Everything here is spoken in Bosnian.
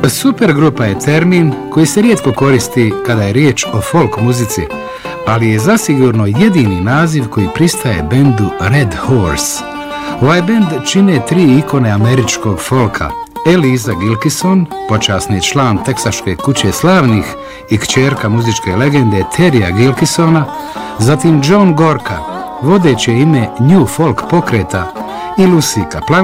Supergrupa je termin koji se rijetko koristi kada je riječ o folk muzici, ali je zasigurno jedini naziv koji pristaje bendu Red Horse. Ovaj bend čine 3 ikone američkog folka: Eliza Gilkison, počasni član teksaške kuće slavnih i kćerka muzičke legende Terrya Gilkisona, zatim John Gorka, vodeće ime New Folk pokreta, i Lucy Kaplan,